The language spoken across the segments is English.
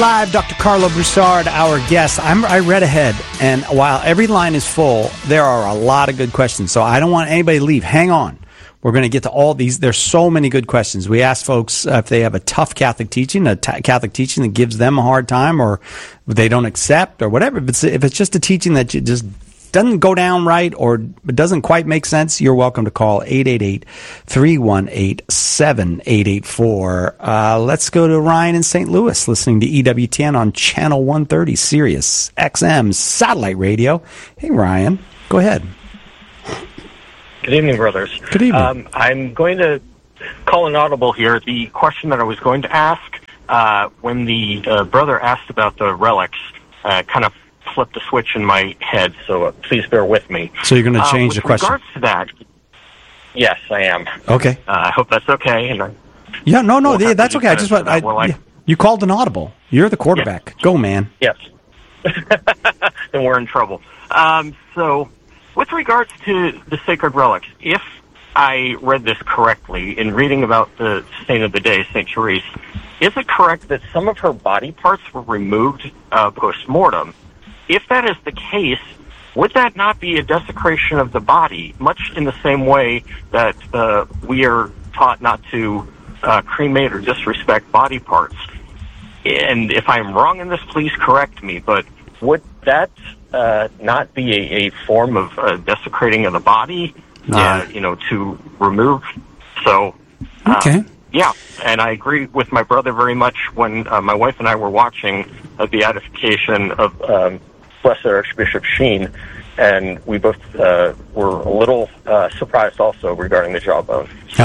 Live, Dr. Carlo Broussard, our guest. I read ahead, and while every line is full, there are a lot of good questions. So I don't want anybody to leave. Hang on. We're going to get to all these. There's so many good questions. We asked folks if they have a tough Catholic teaching, Catholic teaching that gives them a hard time, or they don't accept, or whatever. If it's just a teaching that you just doesn't go down right or doesn't quite make sense, you're welcome to call 888-318-7884. Let's go to Ryan in St. Louis, listening to EWTN on Channel 130, Sirius XM satellite radio. Hey, Ryan, go ahead. Good evening, brothers. Good evening. I'm going to call an audible here. The question that I was going to ask when the brother asked about the relics kind of flipped a switch in my head, so please bear with me. So you're going to change the question? With regards to that, yes, I am. Okay. I hope that's okay. And no, that's okay. I just want you called an audible. You're the quarterback. Yes. Go, man. Yes. Then we're in trouble. So, with regards to the sacred relics, if I read this correctly in reading about the saint of the day, Saint Therese, is it correct that some of her body parts were removed post-mortem? If that is the case, would that not be a desecration of the body, much in the same way that we are taught not to cremate or disrespect body parts? And if I'm wrong in this, please correct me, but would that not be a form of desecrating of the body, to remove? So, okay. Yeah, and I agree with my brother very much when my wife and I were watching a beatification of Blessed Archbishop Sheen, and we both were a little surprised also regarding the jawbone. So,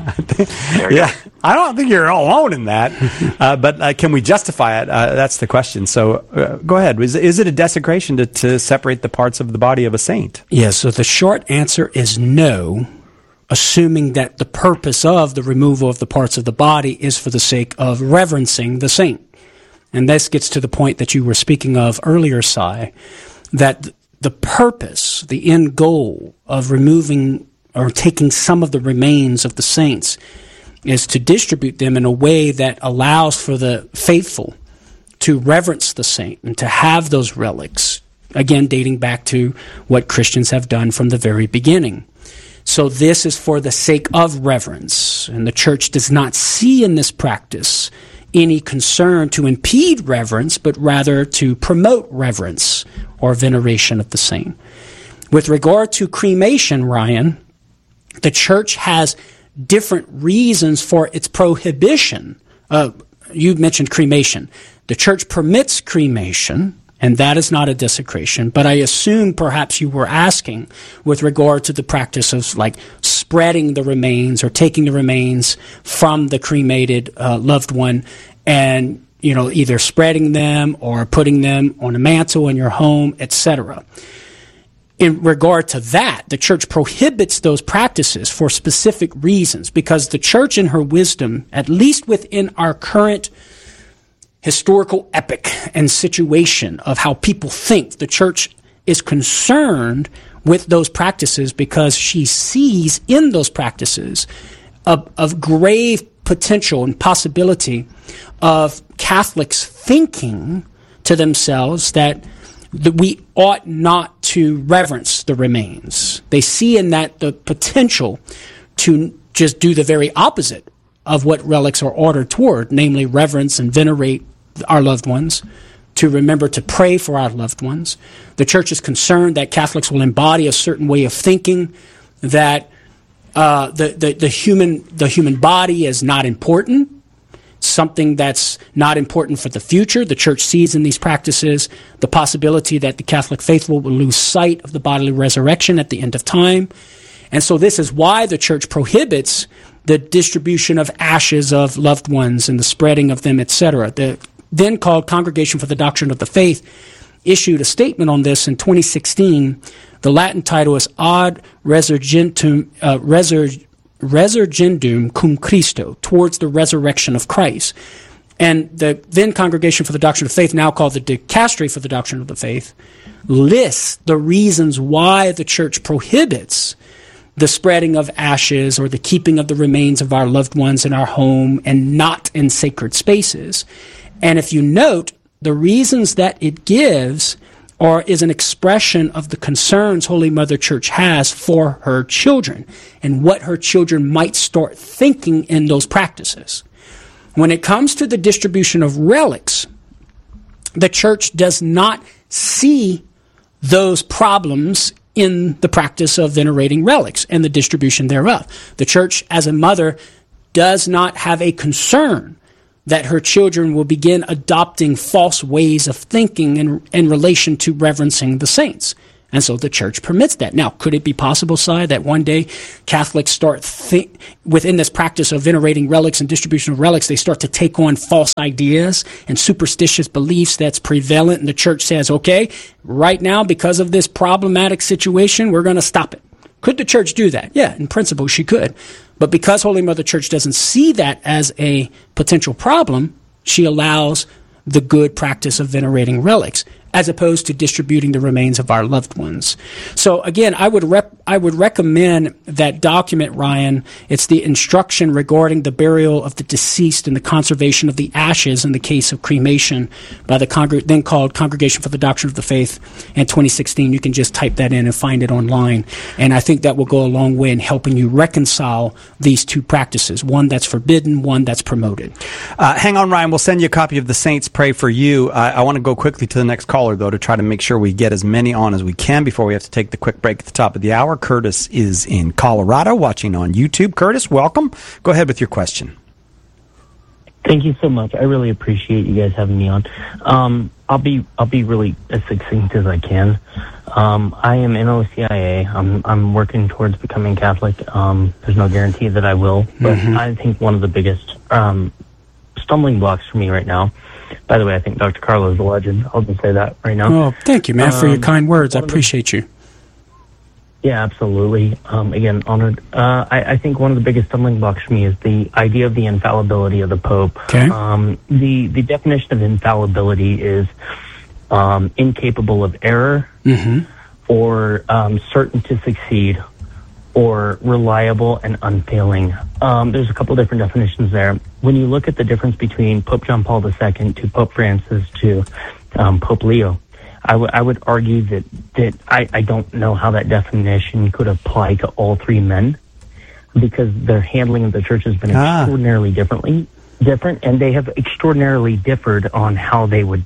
yeah, I don't think you're alone in that, but can we justify it? That's the question. So go ahead. Is it a desecration to separate the parts of the body of a saint? Yeah, so the short answer is no, assuming that the purpose of the removal of the parts of the body is for the sake of reverencing the saint. And this gets to the point that you were speaking of earlier, Sai, that the purpose, the end goal of removing or taking some of the remains of the saints is to distribute them in a way that allows for the faithful to reverence the saint and to have those relics, again, dating back to what Christians have done from the very beginning. So this is for the sake of reverence, and the church does not see in this practice any concern to impede reverence, but rather to promote reverence or veneration of the saint. With regard to cremation, Ryan, the church has different reasons for its prohibition. You mentioned cremation. The church permits cremation, and that is not a desecration, but I assume perhaps you were asking with regard to the practice of like spreading the remains or taking the remains from the cremated loved one and, either spreading them or putting them on a mantle in your home, etc. In regard to that, the church prohibits those practices for specific reasons because the church in her wisdom, at least within our current historical epoch and situation of how people think, the church is concerned with those practices because she sees in those practices of grave potential and possibility of Catholics thinking to themselves that we ought not to reverence the remains. They see in that the potential to just do the very opposite of what relics are ordered toward, namely reverence and venerate our loved ones, to remember to pray for our loved ones. The church is concerned that Catholics will embody a certain way of thinking, that the human body is not important, something that's not important for the future. The church sees in these practices the possibility that the Catholic faithful will lose sight of the bodily resurrection at the end of time. And so this is why the church prohibits the distribution of ashes of loved ones and the spreading of them, etc. The then called Congregation for the Doctrine of the Faith issued a statement on this in 2016. The Latin title is Ad Resurgendum cum Christo, towards the resurrection of Christ. And the then Congregation for the Doctrine of the Faith, now called the Dicastery for the Doctrine of the Faith, lists the reasons why the church prohibits the spreading of ashes or the keeping of the remains of our loved ones in our home and not in sacred spaces. And if you note, the reasons that it gives is an expression of the concerns Holy Mother Church has for her children and what her children might start thinking in those practices. When it comes to the distribution of relics, the Church does not see those problems in the practice of venerating relics and the distribution thereof. The Church, as a mother, does not have a concern that her children will begin adopting false ways of thinking in relation to reverencing the saints. And so the Church permits that. Now, could it be possible, Si, that one day Catholics start within this practice of venerating relics and distribution of relics, they start to take on false ideas and superstitious beliefs that's prevalent, and the Church says, okay, right now, because of this problematic situation, we're going to stop it. Could the Church do that? Yeah, in principle, she could. But because Holy Mother Church doesn't see that as a potential problem, she allows the good practice of venerating relics, as opposed to distributing the remains of our loved ones. So again, I would recommend that document, Ryan. It's the instruction regarding the burial of the deceased and the conservation of the ashes in the case of cremation by the then called Congregation for the Doctrine of the Faith in 2016. You can just type that in and find it online. And I think that will go a long way in helping you reconcile these two practices, one that's forbidden, one that's promoted. Hang on, Ryan. We'll send you a copy of The Saints Pray for You. I want to go quickly to the next caller, though, to try to make sure we get as many on as we can before we have to take the quick break at the top of the hour. Curtis is in Colorado watching on YouTube. Curtis, welcome. Go ahead with your question. Thank you so much. I really appreciate you guys having me on. I'll be really as succinct as I can. I am in OCIA. I'm working towards becoming Catholic. There's no guarantee that I will, but I think one of the biggest stumbling blocks for me right now. By the way, I think Dr. Carlo is a legend. I'll just say that right now. Oh, thank you, man, for your kind words. I appreciate you. Yeah, absolutely. Again, honored. I think one of the biggest stumbling blocks for me is the idea of the infallibility of the Pope. Okay. The definition of infallibility is incapable of error, or certain to succeed, or reliable and unfailing. There's a couple different definitions there. When you look at the difference between Pope John Paul II to Pope Francis to Pope Leo, I would argue that I don't know how that definition could apply to all three men, because their handling of the church has been extraordinarily different, and they have extraordinarily differed on how they would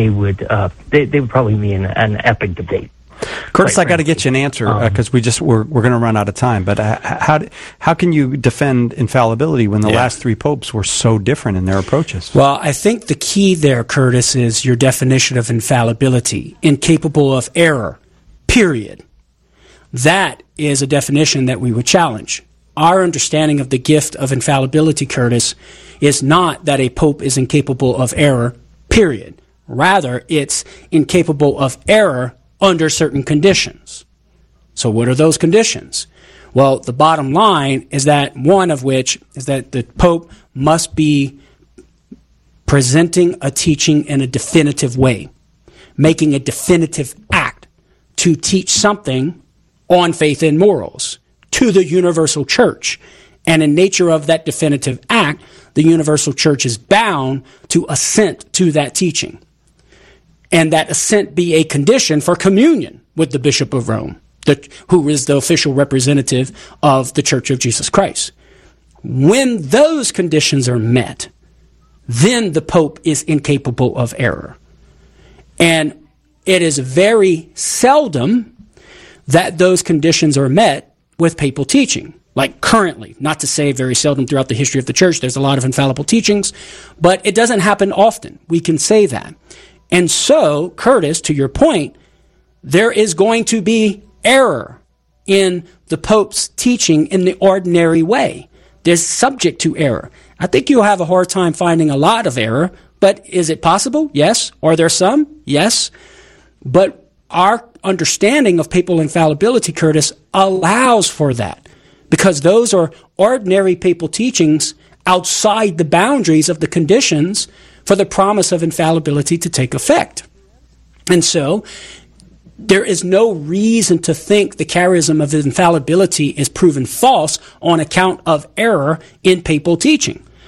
probably be in an epic debate. Curtis, I got to get you an answer because we're going to run out of time. But how can you defend infallibility when the last three popes were so different in their approaches? Well, I think the key there, Curtis, is your definition of infallibility: incapable of error. Period. That is a definition that we would challenge. Our understanding of the gift of infallibility, Curtis, is not that a pope is incapable of error. Period. Rather, it's incapable of error under certain conditions. So what are those conditions? Well, the bottom line is that one of which is that the Pope must be presenting a teaching in a definitive way, making a definitive act to teach something on faith and morals to the universal church. And in nature of that definitive act, the universal church is bound to assent to that teaching. And that assent be a condition for communion with the Bishop of Rome, who is the official representative of the Church of Jesus Christ. When those conditions are met, then the Pope is incapable of error. And it is very seldom that those conditions are met with papal teaching. Like currently, not to say very seldom throughout the history of the Church, there's a lot of infallible teachings, but it doesn't happen often. We can say that. And so, Curtis, to your point, there is going to be error in the Pope's teaching in the ordinary way. There's subject to error. I think you'll have a hard time finding a lot of error, but is it possible? Yes. Are there some? Yes. But our understanding of papal infallibility, Curtis, allows for that, because those are ordinary papal teachings outside the boundaries of the conditions for the promise of infallibility to take effect. And so there is no reason to think the charism of infallibility is proven false on account of error in papal teaching,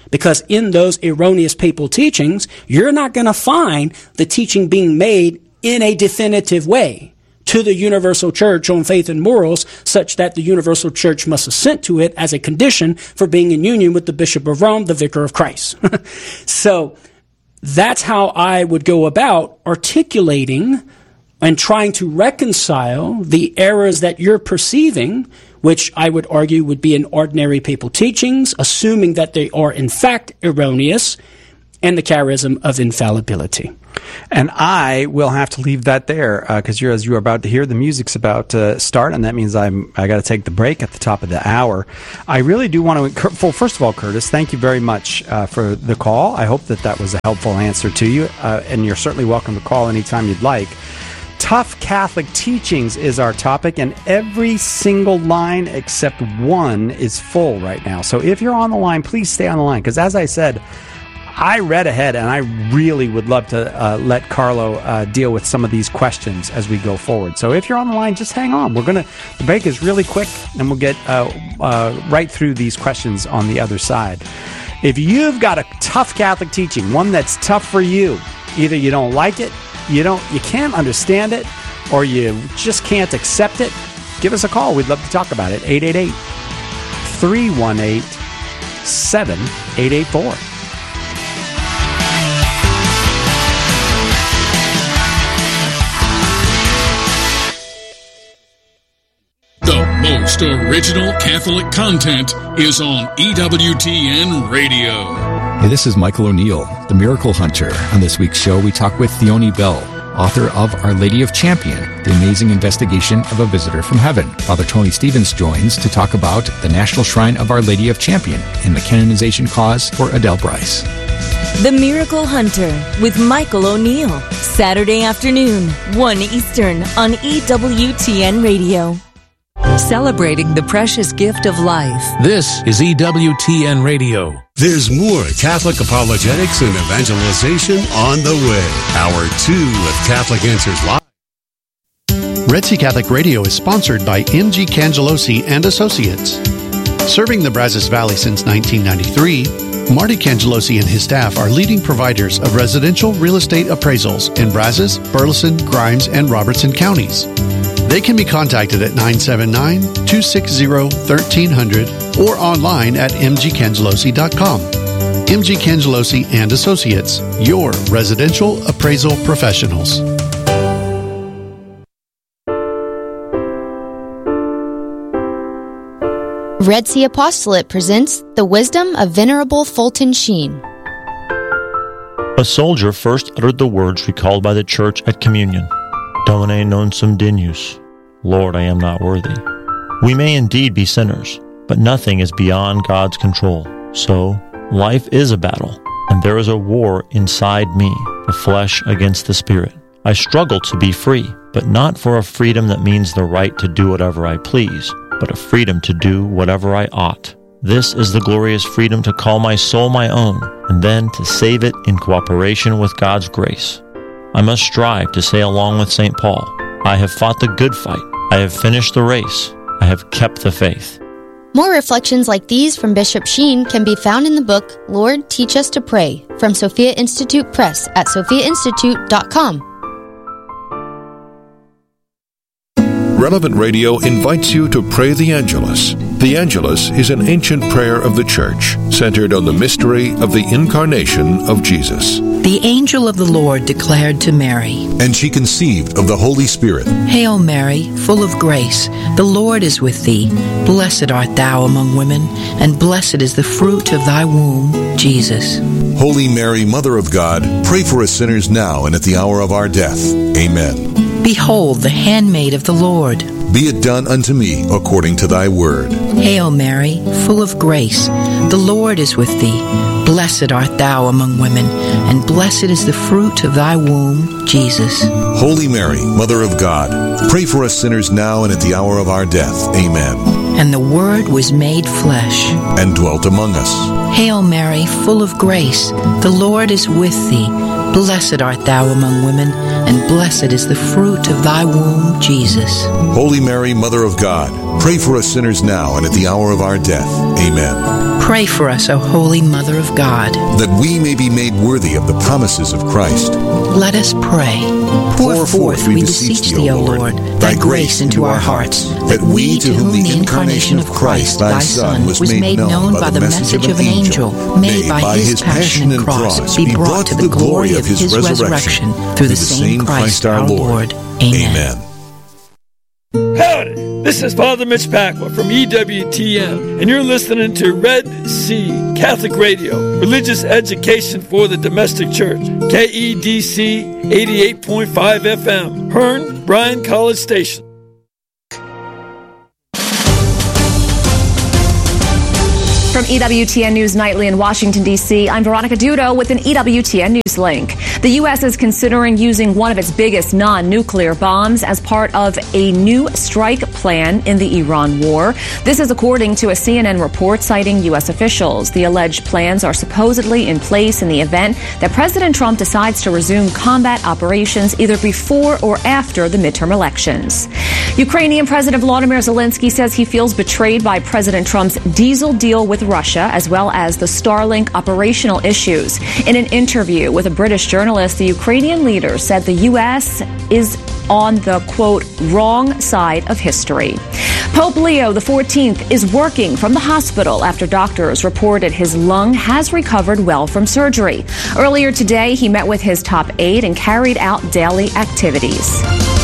Because in those erroneous papal teachings, you're not going to find the teaching being made in a definitive way to the universal church on faith and morals, such that the universal church must assent to it as a condition for being in union with the Bishop of Rome, the Vicar of Christ. So that's how I would go about articulating and trying to reconcile the errors that you're perceiving, which I would argue would be in ordinary papal teachings, assuming that they are in fact erroneous, and the charism of infallibility. And I will have to leave that there because as you're about to hear, the music's about to start, and that means I got to take the break at the top of the hour. I really do want to. Well, first of all, Curtis, thank you very much for the call. I hope that was a helpful answer to you, and you're certainly welcome to call anytime you'd like. Tough Catholic teachings is our topic, and every single line except one is full right now. So if you're on the line, please stay on the line, because as I said, I read ahead, and I really would love to let Carlo deal with some of these questions as we go forward. So if you're on the line, just hang on. The break is really quick, and we'll get right through these questions on the other side. If you've got a tough Catholic teaching, one that's tough for you, either you don't like it, you can't understand it, or you just can't accept it, give us a call. We'd love to talk about it. 888-318-7884. The most original Catholic content is on EWTN Radio. Hey, this is Michael O'Neill, the Miracle Hunter. On this week's show, we talk with Theoni Bell, author of Our Lady of Champion, the amazing investigation of a visitor from heaven. Father Tony Stevens joins to talk about the National Shrine of Our Lady of Champion and the canonization cause for Adele Bryce. The Miracle Hunter with Michael O'Neill, Saturday afternoon, 1 Eastern on EWTN Radio. Celebrating the precious gift of life. This is EWTN Radio. There's more Catholic apologetics and evangelization on the way. Hour 2 of Catholic Answers Live. Red Sea Catholic Radio is sponsored by M.G. Cangelosi and Associates. Serving the Brazos Valley since 1993, Marty Cangelosi and his staff are leading providers of residential real estate appraisals in Brazos, Burleson, Grimes, and Robertson counties. They can be contacted at 979-260-1300 or online at mgcangelosi.com. M.G. Cangelosi and Associates, your residential appraisal professionals. Red Sea Apostolate presents The Wisdom of Venerable Fulton Sheen. A soldier first uttered the words recalled by the Church at communion. Domine non sum dignus. Lord, I am not worthy. We may indeed be sinners, but nothing is beyond God's control. So, life is a battle, and there is a war inside me, the flesh against the spirit. I struggle to be free, but not for a freedom that means the right to do whatever I please, but a freedom to do whatever I ought. This is the glorious freedom to call my soul my own, and then to save it in cooperation with God's grace. I must strive to say along with St. Paul, I have fought the good fight. I have finished the race. I have kept the faith. More reflections like these from Bishop Sheen can be found in the book, Lord, Teach Us to Pray, from Sophia Institute Press at sophiainstitute.com. Relevant Radio invites you to pray the Angelus. The Angelus is an ancient prayer of the Church, centered on the mystery of the incarnation of Jesus. The angel of the Lord declared to Mary, and she conceived of the Holy Spirit. Hail Mary, full of grace, the Lord is with thee. Blessed art thou among women, and blessed is the fruit of thy womb, Jesus. Holy Mary, Mother of God, pray for us sinners now and at the hour of our death. Amen. Behold, the handmaid of the Lord. Be it done unto me according to thy word. Hail Mary, full of grace, the Lord is with thee. Blessed art thou among women, and blessed is the fruit of thy womb, Jesus. Holy Mary, Mother of God, pray for us sinners now and at the hour of our death. Amen. And the Word was made flesh, and dwelt among us. Hail Mary, full of grace, the Lord is with thee. Blessed art thou among women, and blessed is the fruit of thy womb, Jesus. Holy Mary, Mother of God, Pray for us sinners now and at the hour of our death. Amen. Pray for us, O Holy Mother of God, that we may be made worthy of the promises of Christ. Let us pray. Pour forth, we beseech thee, O Lord, thy grace into our hearts, that we, to whom the incarnation of Christ, thy Son, was made known by the message of an angel, may by his passion and cross be brought to the glory of his resurrection, through the same Christ our Lord. Amen. Howdy, this is Father Mitch Pacwa from EWTN, and you're listening to Red Sea Catholic Radio, religious education for the domestic church, KEDC 88.5 FM, Hearn, Bryan College Station. From EWTN News Nightly in Washington, D.C., I'm Veronica Dudo with an EWTN News link. The U.S. is considering using one of its biggest non-nuclear bombs as part of a new strike plan in the Iran war. This is according to a CNN report citing U.S. officials. The alleged plans are supposedly in place in the event that President Trump decides to resume combat operations either before or after the midterm elections. Ukrainian President Volodymyr Zelensky says he feels betrayed by President Trump's diesel deal with Russia, as well as the Starlink operational issues. In an interview with a British journalist, the Ukrainian leader said the U.S. is on the, quote, wrong side of history. Pope Leo XIV is working from the hospital after doctors reported his lung has recovered well from surgery. Earlier today, he met with his top aide and carried out daily activities.